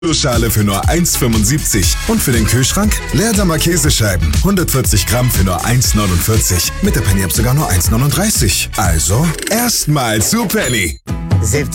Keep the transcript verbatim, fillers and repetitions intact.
Schale für nur eins fünfundsiebzig. Und für den Kühlschrank Leerdammer Käsescheiben. hundertvierzig Gramm für nur eins neunundvierzig. Mit der Penny App sogar nur eins neununddreißig. Also erstmal zu Penny.